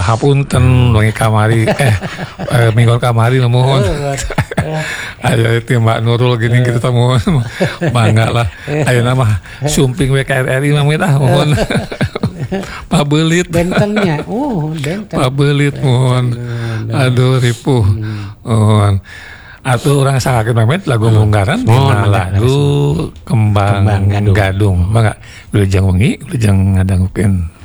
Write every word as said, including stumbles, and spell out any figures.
hapunten wengi kamari eh, eh minggu kamari nuhun. Ayo itu Mbak Nurul gini kita mohon bangga lah. Ayo nama sumping W K R R I mah tah mohon. Pabelit bentennya. Oh, benten. Pabelit mohon. Aduh ripuh. Mohon. Atau orang sangat memet lagu munggaran oh, lagu Kembang, Kembang Gadung. Gadung. Bangga. Wilujeng wengi, wilujeng ngadangukeun